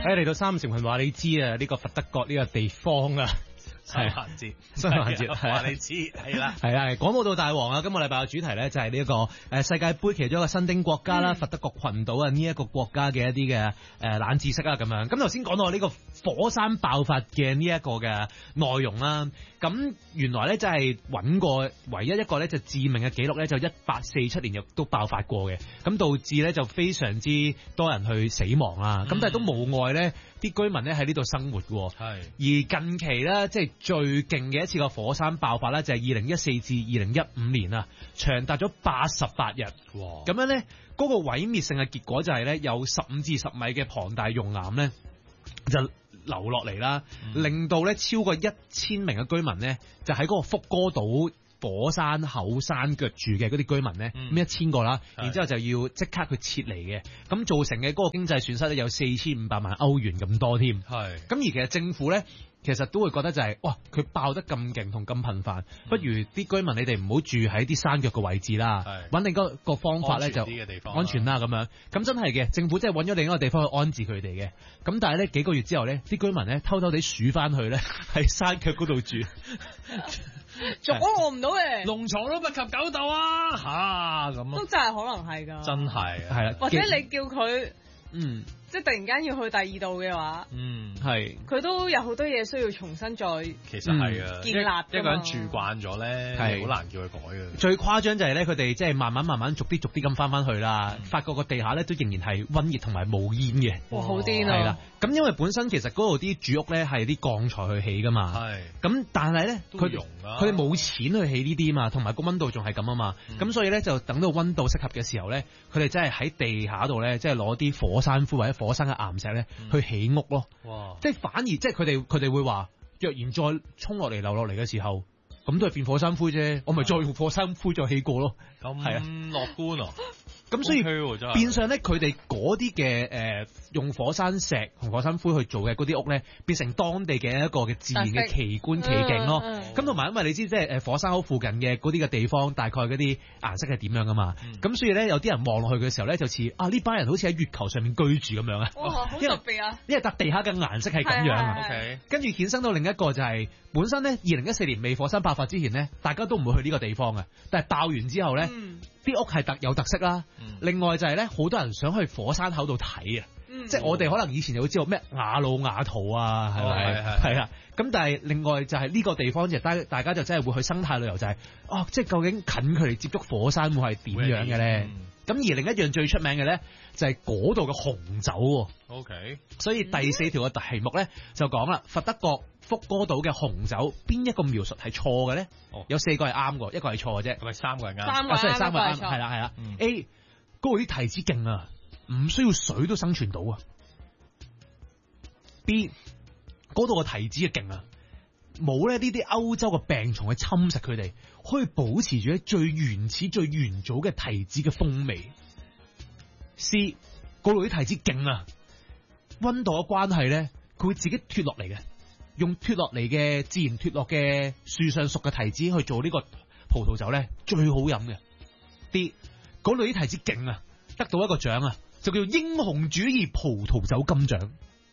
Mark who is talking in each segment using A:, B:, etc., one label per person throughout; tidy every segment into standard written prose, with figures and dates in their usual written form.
A: 嚟到3成群話你知啊，呢個佛得角呢個地方啊。
B: 新環節，
A: 新環節
B: 話你知係啦，
A: 係啦，港澳到大王啊！今個禮拜嘅主題咧就係呢一個世界盃其中一個新丁國家啦，佛得角群島啊呢一個國家嘅一啲嘅冷知識啦咁樣。咁頭先講到呢個火山爆發嘅呢一個嘅內容啦，咁原來咧就係揾過唯一一個咧就致命嘅記錄咧，就1847年亦都爆發過嘅，咁導致咧就非常之多人去死亡啦。咁但係都無礙咧啲居民咧喺呢度生活嘅。係而近期咧即係最勁嘅一次個火山爆發咧，就係2014至2015年啊，長達咗88日。哇！咁樣咧，嗰個毀滅性嘅結果就係咧，有15至10米嘅龐大熔岩咧，就流落嚟啦，令到咧超過1000名嘅居民咧，就喺嗰個福哥島火山口山腳住嘅嗰啲居民咧，咁1000個啦，然之後就要即刻去撤離嘅，咁造成嘅嗰個經濟損失咧有4500萬歐元咁多添。係咁而其實政府咧，其實都會覺得就係、哇，佢爆得咁勁同咁頻繁，不如啲居民你哋唔好住喺啲山腳嘅位置啦，揾另一個方法咧就安全啦咁樣。咁真係嘅，政府真係揾咗另一個地方去安置佢哋嘅。咁但係咧幾個月之後咧，啲居民咧偷偷地數翻去咧喺山腳嗰度住。
C: 仲餓唔到嘅，
B: 龍床都不及狗竇啊！吓咁
C: 都真係可能係㗎，
B: 真係
A: 係啦，
C: 或者你叫佢即係突然間要去第二度嘅話，
A: 係
C: 佢都有好多嘢需要重新再
B: 其實係啊，
C: 建立
B: 一個人住慣咗咧，係好難叫佢改嘅。
A: 最誇張就係咧，佢哋即係慢慢逐啲咁翻去啦，發覺個地下咧都仍然係溫熱同埋冇煙嘅。
C: 哇，好癲啊！
A: 係啦，咁因為本身其實嗰度啲住屋咧係啲鋼材去起噶嘛，係咁但係咧佢哋冇錢去起呢啲嘛，同埋個溫度仲係咁啊嘛，咁所以咧就等到溫度適合嘅時候咧，佢哋真係喺地下度咧，即係攞啲火山灰或者火山嘅岩石咧去起屋咯。哇！即係反而即係佢哋會話，若然再衝落嚟流落嚟嘅時候，咁都係變火山灰啫，我咪再用火山灰再起過咯。
B: 咁樂觀啊！
A: 咁所以變相咧，佢哋嗰啲嘅用火山石同火山灰去做嘅嗰啲屋咧，變成當地嘅一個嘅自然嘅奇觀奇景咯。咁同埋因為你知即係火山口附近嘅嗰啲嘅地方，大概嗰啲顏色係點樣噶嘛？咁所以咧有啲人望落去嘅時候咧，就似呢班人好似喺月球上面居住咁樣啊！
C: 哇，好特別啊！
A: 因為笪地下嘅顏色係咁樣啊。OK， 跟住衍生到另一個就係本身咧，2014年未火山爆發之前咧，大家都唔會去呢個地方嘅，但係爆完之後咧，啲屋係有特色啦。另外就係咧，好多人想去火山口度睇啊！即係我哋可能以前就會知道咩雅魯雅圖啊，係咪？係啊。咁但係另外就係呢個地方就大家就真係會去生態旅遊，就係即係究竟近距離接觸火山會係點樣嘅咧？咁而另一樣最出名嘅咧，就係嗰度嘅紅酒。OK， 所以第4條嘅題目咧就講啦，佛得角福哥島嘅紅酒邊一個描述係錯嘅咧？有4個係啱嘅，一個係錯嘅啫。係咪3個係啱？3個啱，係啦。A 嗰度啲提子勁啊，唔需要水都生存到啊。B 嗰度嘅提子勁啊，冇咧呢啲歐洲嘅病蟲去侵蝕佢哋，可以保持住最原始最原祖嘅提子嘅風味。C 嗰度啲提子勁啊，溫度嘅關係咧，佢會自己脫落嚟嘅，用脫落嚟嘅自然脫落嘅樹上熟嘅提子去做呢個葡萄酒咧，最好飲嘅。D 嗰度啲提子勁啊，得到一個獎啊，就叫英雄主義葡萄酒金獎。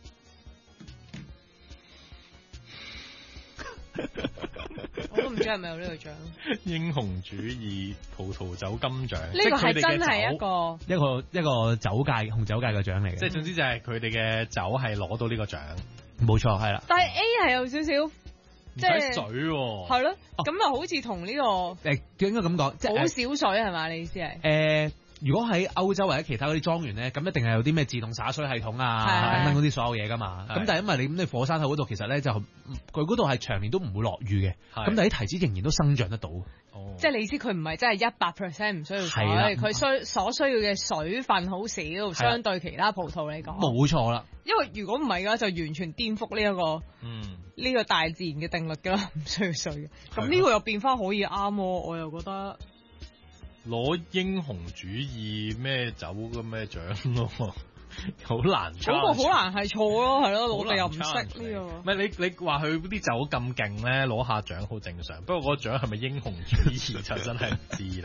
C: 我都唔知係咪有呢個獎。
B: 英雄主義葡萄酒金獎，
C: 呢個係真係一
A: 個酒界紅酒界嘅獎嚟嘅。
B: 即係總之就係佢哋嘅酒係攞到呢個獎，
A: 冇錯係啦。
C: 但係 A 係有少少即係
B: 水
C: 係咯，咁啊好似同呢個
A: 應該咁講，即係
C: 好少水係嘛？你意思係
A: 如果喺歐洲或者其他嗰啲莊園咧，咁一定係有啲咩自動灑水系統啊，等等嗰啲所有嘢噶嘛。咁但係因為你火山口嗰度其實咧就佢嗰度係長年都唔會落雨嘅，咁但係啲提子仍然都生長得到。
C: 即係你意思佢唔係真係100% 唔需要水，佢所需要嘅水分好少，相對其他葡萄嚟講。
A: 冇錯啦，
C: 因為如果唔係嘅話，就完全顛覆呢一個呢個大自然嘅定律噶啦，唔需要水嘅。咁呢個又變翻可以啱，我又覺得。
B: 攞英雄主義咩酒嘅咩獎咯，好難。
C: 嗰個好難係錯咯，係咯，我哋又唔識呢個。
B: 唔係你話佢啲酒咁勁咧，攞下獎好正常。不過嗰個獎係咪英雄主義就真係唔知啦。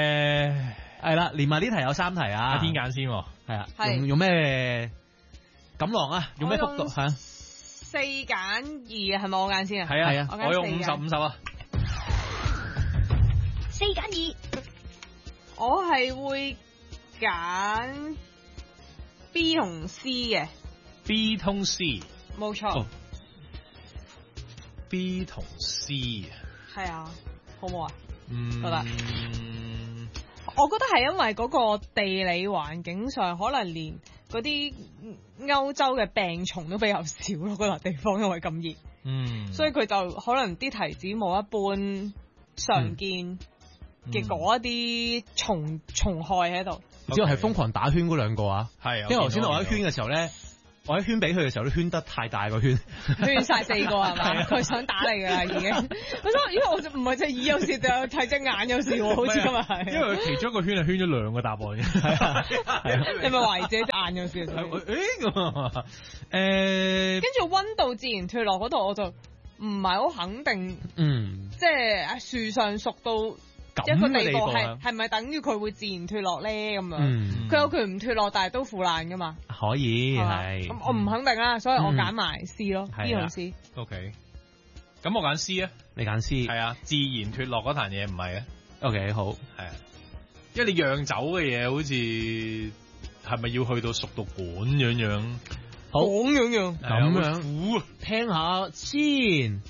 A: 係啦，連埋呢題有3題啊。
B: 天揀先，係啊，
A: 用咩錦囊啊，用咩幅度嚇
C: ？4揀2啊，係咪我揀先啊？
B: 係啊，我用50啊。
D: 4揀2，
C: 我係會揀 B 同 C 嘅。
B: B 同 C，
C: 冇錯。
B: B 同 C，
C: 係啊，好唔好啊？
B: 覺
C: 得。我覺得係因為嗰個地理環境上，可能連嗰啲歐洲嘅病蟲都比較少咯，嗰笪地方因為咁熱，所以佢就可能啲提子冇一般常見嘅嗰一啲蟲害喺度。
A: 之後係瘋狂打圈嗰兩個啊，
B: 係，
A: 因為頭先我一圈嘅時候咧。我一圈俾佢嘅時候，都圈得太大個圈，
C: 圈晒4個係嘛？佢想打你㗎啦已經。我想，因為我唔係隻耳有事，就睇隻眼有事喎，好似今日係。因為
B: 佢其中一個圈係圈咗2個答案嘅。係啊，
C: 你咪懷疑自己隻眼有事？跟住溫度自然脫落嗰度，我就唔係好肯定。即係樹上熟到一個地步係咪等於佢會自然脫落咧咁樣？佢有佢唔脫落，但係都腐爛噶嘛。
A: 可以係。
C: 咁我唔肯定啦，所以我揀埋 C 咯，B 同 C。
B: OK，咁我揀 C 啊，
A: 你揀 C。
B: 係啊，自然脫落嗰壇嘢唔係啊。
A: OK， 好。
B: 係啊，因為你釀酒嘅嘢好似係咪要去到熟到管樣？
A: 好
C: 咁
A: 樣，聽下先。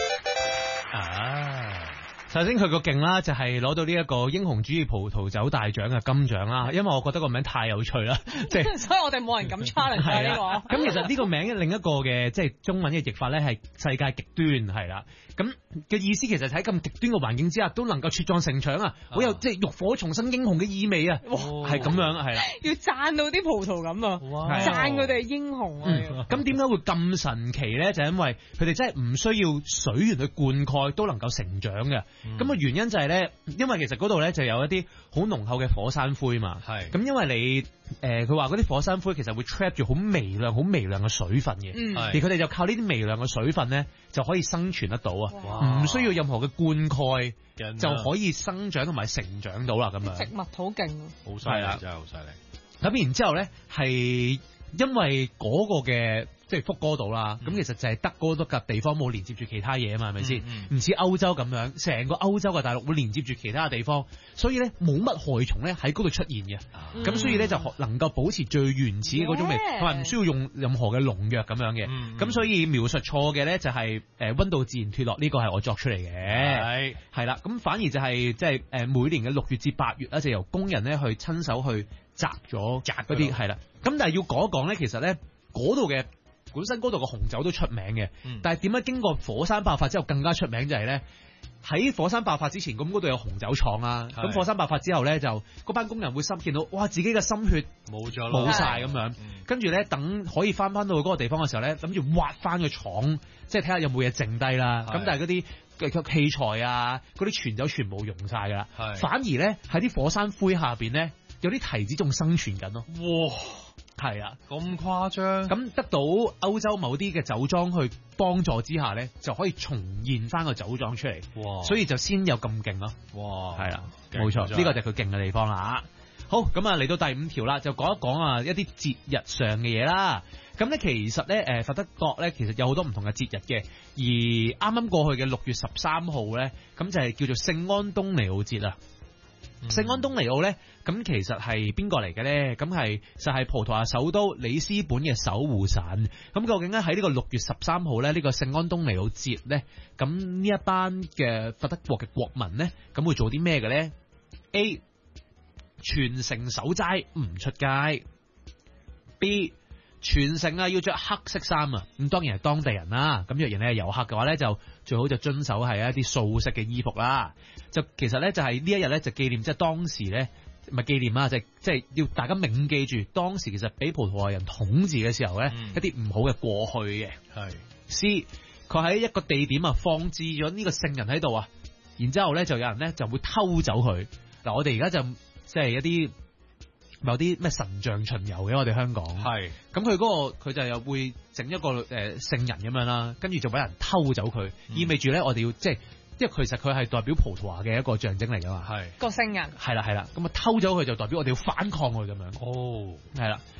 A: 首先佢個勁啦，就係攞到呢一個英雄主義葡萄酒大獎嘅金獎啦，因為我覺得個名太有趣啦，即係所以
C: 我哋冇人敢 challenge 呢個。
A: 咁其實呢個名另一個嘅即係中文嘅譯法咧係世界極端係啦，咁嘅意思其實喺咁極端嘅環境之下都能夠茁壯成長啊，好有即係浴火重生英雄嘅意味啊，係咁樣係啦，
C: 要讚到啲葡萄咁啊，讚佢哋係英雄啊。
A: 咁點解會咁神奇咧？就係因為佢哋真係唔需要水源去灌溉都能夠成長嘅。咁嘅原因就係咧，因為其實嗰度咧就有一啲好濃厚嘅火山灰嘛。係。咁因為你佢話嗰啲火山灰其實會 trap 住好微量嘅水分嘅。而佢哋就靠呢啲微量嘅水分咧就可以生存得到啊，唔需要任何嘅灌溉就可以生長同埋成長到啦咁樣。
C: 植物好勁，
B: 好犀利，真係好犀利。
A: 咁然之後咧係因為嗰個嘅。即係福哥島啦，咁其實就係得嗰度嘅地方冇連接住其他嘢啊嘛，係咪先？唔似歐洲咁樣，成個歐洲嘅大陸會連接住其他嘅地方，所以咧冇乜害蟲咧喺嗰度出現嘅，咁所以咧就能夠保持最原始嘅嗰種味，同埋唔需要用任何嘅農藥咁樣嘅。咁所以描述錯嘅咧就係溫度自然脫落呢個係我作出嚟嘅，係啦。咁反而就係即係每年嘅6月至8月咧，就由工人咧去親手去摘咗嗰啲係啦。咁但係要講一講咧，其實咧嗰度嘅。本身嗰度嘅紅酒都出名嘅，但係點解經過火山爆發之後更加出名就係咧？喺火山爆發之前，咁嗰度有紅酒廠啦，咁火山爆發之後咧，就嗰班工人會見到，哇！自己嘅心血
B: 冇咗
A: 冇晒咁樣，跟住咧等可以翻到去嗰個地方嘅時候咧，諗住挖翻個廠，即係睇下有冇嘢剩低啦。咁但係嗰啲器材啊，嗰啲全酒全部溶晒㗎啦，反而咧喺啲火山灰下邊咧，有啲提子仲生存緊咯。哇！係啊，
B: 咁誇張，
A: 咁得到歐洲某啲嘅酒莊去幫助之下咧，就可以重現翻個酒莊出嚟。哇！所以就先有咁勁咯。哇！係啦，冇錯，呢個就係佢勁嘅地方啦。好，咁啊嚟到第5條啦，就講一講啊一啲節日上嘅嘢啦。咁咧其實咧佛得角咧其實有好多唔同嘅節日嘅，而啱啱過去嘅6月13號咧，咁就係叫做聖安東尼奧節啊。聖安東尼奧咧，咁其實係邊個嚟嘅咧？咁就係葡萄牙首都里斯本嘅守護神。咁究竟咧喺呢個6月13號咧，呢個聖安東尼奧節咧，咁呢一班嘅佛得國嘅國民咧，咁會做啲咩嘅咧 ？A. 全城守齋唔出街。B. 全城啊要着黑色衫啊，咁當然係當地人啦。咁若然你係遊客嘅話咧，就最好就遵守係一啲素色嘅衣服啦。就其實咧就係呢一日咧就紀念即係當時咧唔係紀念啊，即係要大家銘記住當時其實俾葡萄牙人統治嘅時候咧一啲唔好嘅過去嘅。係 C 佢喺一個地點啊放置咗呢個聖人喺度啊，然之後咧就有人咧就會偷走佢。嗱我哋而家就即係一啲。有啲咩神像巡遊嘅，我哋香港係咁佢嗰個佢就又會整一個聖人咁樣啦，跟住就俾人偷走佢，意味住咧我哋要即係，因為其實佢係代表葡萄牙嘅一個象徵嚟噶嘛，係個聖人係啦，咁啊偷走佢就代表我哋要反抗佢咁樣。哦，係啦，佢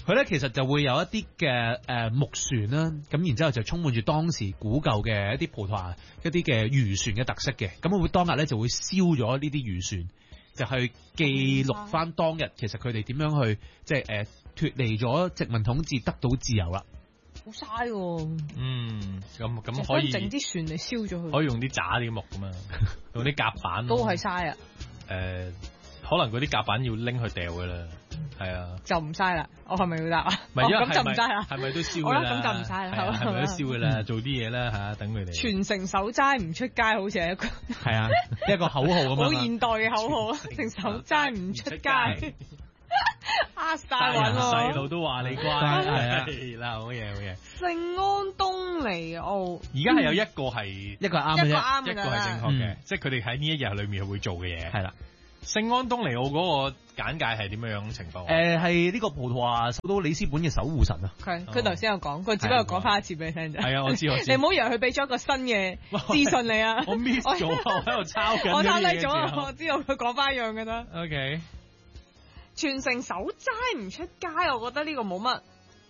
A: 佢咧其實就會有一啲嘅木船啦，咁然之後就充滿住當時古舊嘅一啲葡萄牙一啲嘅漁船嘅特色嘅，咁佢會當日咧就會燒咗呢啲漁船，就去記錄翻當日其實佢哋點樣去即係脫離咗殖民統治，得到自由啦。
C: 好嘥喎。
B: 咁可以
C: 整啲船嚟燒咗佢。
B: 可以用啲渣啲木咁啊，用啲夾板。
C: 都係嘥啊。
B: 可能嗰啲夾板要拎去掉噶啦，係啊。就
C: 唔嘥啦，我係咪要答啊？
B: 咁
C: 就唔嘥啦。
B: 係咪都燒㗎啦？
C: 咁就唔嘥啦，
B: 係咪都燒㗎啦？做啲嘢啦嚇，等佢哋。
C: 全城守齋唔出街，好似係一個
A: 係啊，一個口號咁樣。
C: 好現代嘅口號啊！成守齋唔出街。阿晒穩喎，
B: 細路都話你乖，係啦，好嘢好嘢。
C: 聖安東尼奧，
B: 而家係有一個係
A: 一個啱嘅啫，
B: 一個係正確嘅，即係佢哋喺呢一日裏面會做嘅嘢。
A: 係啦，
B: 聖安東尼奧嗰個簡介係點樣情況？
A: 係呢個葡萄牙首都里斯本嘅守護神啊。
C: 佢頭先有講，佢只不過講翻一次俾你聽啫。
B: 係啊，我知。
C: 你唔好以為佢俾咗一個新嘅資訊你啊！
B: 我 miss 咗，我喺度抄緊。
C: 我抄低咗，我知道佢講翻一樣嘅啫。
B: OK。
C: 全城守齋唔出街，我覺得呢個冇乜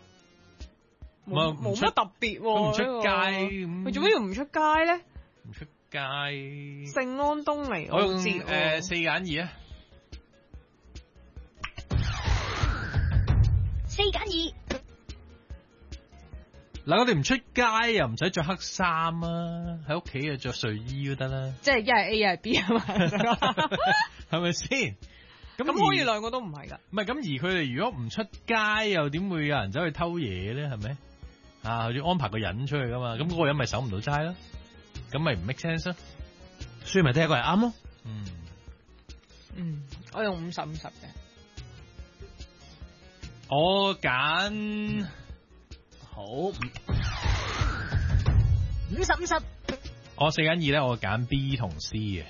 C: 乜特別喎。
B: 唔出街，
C: 佢做咩要唔出街咧？
B: 唔出街。
C: 聖安東尼，
B: 我用4揀2啊。
D: 4揀2。
B: 嗱，我哋唔出街又唔使着黑衫啊，喺屋企就着睡衣都得啦。
C: 即係一係 A 一係 B 啊嘛，
B: 係咪先？
C: 咁可以兩個都唔係㗎。
B: 唔係咁，而佢哋如果唔出街，又點會有人走去偷嘢咧？係咪？啊，要安排個人出去㗎嘛？咁嗰個人咪守唔到齋咯？咁咪唔 make sense 咯？
A: 所以咪第一個係啱咯。
C: 我用50-50嘅。
B: 我揀
A: 好
D: 50-50。
B: 我4揀2咧，我揀 B 同 C 嘅。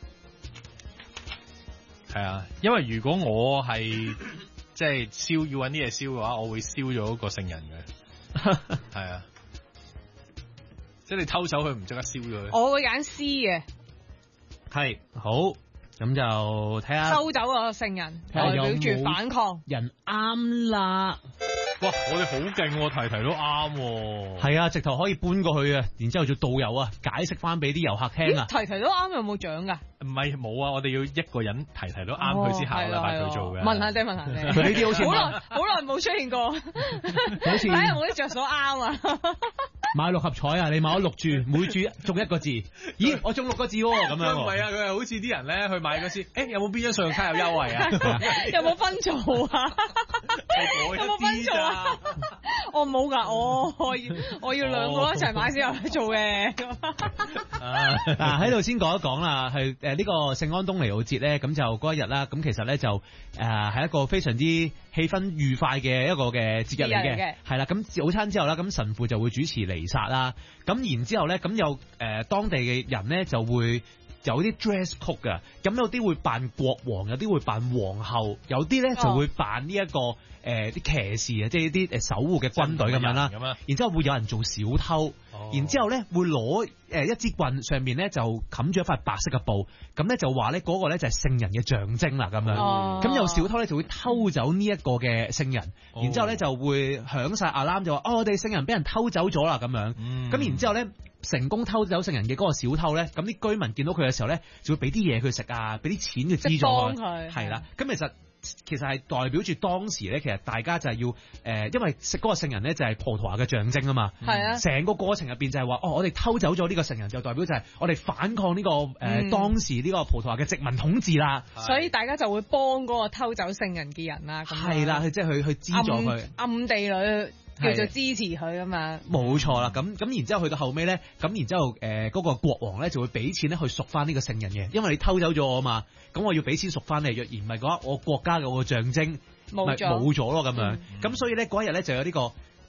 B: 係啊，因為如果我係即係要搵啲嘢燒嘅話，我會燒咗個聖人嘅。係啊，即係你偷走佢唔即刻燒咗佢。
C: 我會揀 C 嘅。
A: 係好，咁就睇下
C: 收走個聖人，代表住反抗。
A: 人啱啦。
B: 哇！我哋好勁喎，題題都啱喎。
A: 係啊，直頭可以搬過去啊，然之後做導遊啊，解釋翻俾啲遊客聽啊。
C: 題題都啱，有冇獎㗎？
B: 唔係冇啊，我哋要一個人題題都啱佢先下個禮拜佢做嘅。
C: 問下問下你。
A: 佢呢啲好似
C: 好耐冇出現過，好似睇下我啲着數啱啊！
A: 買6合彩啊，你買咗6注，每注中1個字。咦，我中6個字喎，咁樣。
B: 唔係啊，佢係好似啲人咧去買嗰時，有冇邊張信用卡有優惠啊？
C: 有冇分組啊？有冇分組啊？我冇㗎，我要兩個一齊買先有去做嘅。
A: 嗱喺度先講一講啦，係呢個聖安東尼奧節咧，咁就嗰一日啦，咁其實咧就係一個非常之氣氛愉快嘅一個嘅節日嚟嘅，係啦，咁早餐之後啦，咁神父就會主持彌撒啦，咁然之後咧，咁有當地嘅人咧就會有啲 dress code 㗎，咁有啲會扮國王，有啲會扮皇后，有啲咧就會扮呢一個啲騎士啊，即係啲守護嘅軍隊咁樣啦，然之後會有人做小偷，然之後咧會攞一支棍，上面咧就冚住一塊白色嘅布，咁咧就話咧嗰個咧就係聖人嘅象徵啦咁樣，咁有小偷咧就會偷走呢一個嘅聖人，然之後咧就會響晒 alarm 就話我哋聖人俾人偷走咗啦咁樣，咁然之後咧成功偷走聖人嘅嗰個小偷咧，咁啲居民見到佢嘅時候咧就會俾啲嘢佢食啊，俾啲錢嘅資助佢，係啦，咁其實係代表住當時咧，其實大家就係要因為食嗰個聖人咧就係葡萄牙嘅象徵啊嘛，係啊，成個過程入邊就係話我哋偷走咗呢個聖人，就代表就係我哋反抗呢個當時呢個葡萄牙嘅殖民統治啦，
C: 所以大家就會幫嗰個偷走聖人嘅人啦，
A: 係啦，即係去資助佢，
C: 暗地裏叫做支持佢啊嘛，
A: 冇錯啦，咁然之後去到後尾咧，咁然之後嗰個國王咧就會俾錢咧去贖翻呢個聖人嘅，因為你偷走咗我啊嘛。咁我要俾錢贖翻你，若然唔係嘅話，我國家嘅個象徵冇咗咯咁樣。咁所以咧嗰一日咧就有呢個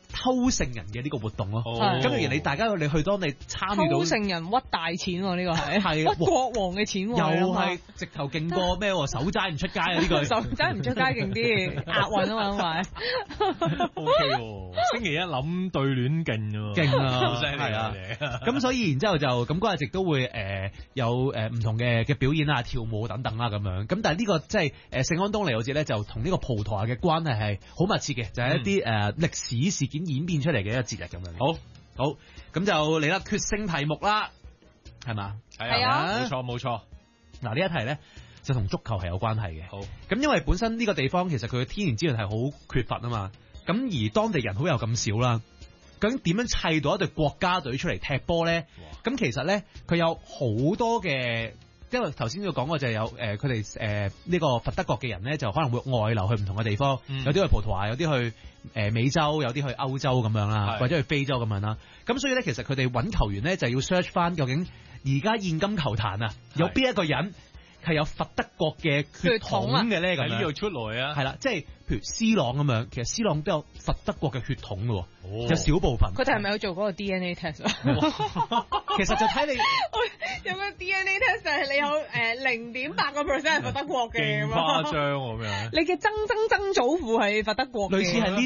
A: 偷聖人嘅呢個活動咯。
B: 哦
A: 咁而大家你去當你參與到
C: 偷聖人屈大錢喎，呢個係
A: 係
C: 屈國王嘅錢喎，
A: 又係直頭勁過咩喎？手齋唔出街啊！呢個
C: 手齋唔出街勁啲，押韻啊嘛，因為
B: O K 喎，星期一諗對聯勁喎，
A: 勁啊，
B: 好犀利啊！
A: 咁所以然之後就咁嗰日亦都會有唔同嘅表演啊、跳舞等等啦咁樣。咁但係呢個即係聖安東尼奧節咧，就同呢個葡萄牙嘅關係係好密切嘅，就係一啲歷史事件演變出嚟嘅一個節日咁樣。好，咁就嚟啦，決勝題目啦，係嘛？
C: 係啊
B: 冇錯。
A: 嗱呢一題咧就同足球係有關係嘅。
B: 好，
A: 咁因為本身呢個地方其實佢嘅天然資源係好缺乏啊嘛，咁而當地人好有咁少啦，究竟點樣砌到一隊國家隊出嚟踢波咧？咁其實咧佢有好多嘅。因為頭先都講過就係有佢哋呢個佛德國嘅人咧，就可能會外流去唔同嘅地方，有啲去葡萄牙，有啲去美洲，有啲去歐洲咁樣啦，或者去非洲咁樣啦。咁所以咧，其實佢哋揾球員咧就要 search 翻究竟而家現今球壇啊，有邊一個人係有佛德國嘅血統嘅咧？咁
B: 喺呢度出來啊，
A: 係啦，即係譬如 C 朗咁樣，其實 C 朗都有佛德國嘅血統嘅喎，有少部分。
C: 佢哋係咪有做嗰個 DNA test 啊？
A: 其實就睇你
C: 有個 DNA test 就係你有0.8% 係佛德國嘅，
B: 勁誇張喎咩？
C: 你嘅曾祖父係佛德國嘅，
A: 類似係呢